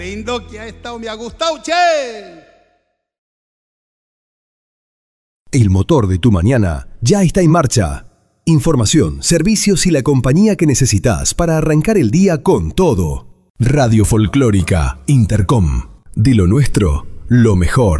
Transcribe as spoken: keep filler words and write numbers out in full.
Lindo que ha estado, me ha gustado, che. El motor de tu mañana ya está en marcha. Información, servicios y la compañía que necesitas para arrancar el día con todo. Radio Folclórica Intercom. De lo nuestro, lo mejor.